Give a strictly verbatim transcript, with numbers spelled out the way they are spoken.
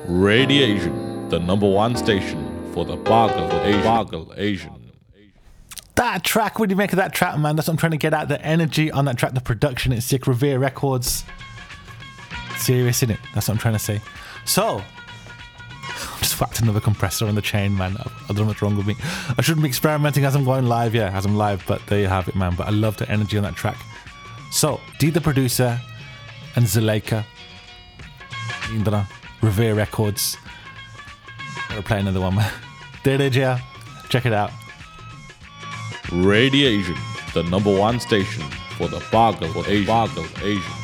Radiation, the number one station for the Bargle Asian. Bargle Asian. That track, what do you make of that track, man? That's what I'm trying to get at. The energy on that track, the production, it's sick. Revere Records. Serious, innit? That's what I'm trying to say. So, I just whacked another compressor on the chain, man. I don't know what's wrong with me. I shouldn't be experimenting as I'm going live, yeah, as I'm live, but there you have it, man. But I love the energy on that track. So, D the producer and Zuleika, you know, Revere Records. Gotta play another one, man. There it is, yeah. Check it out. Radiation, the number one station for the Bargle Asian. Bargle Asian.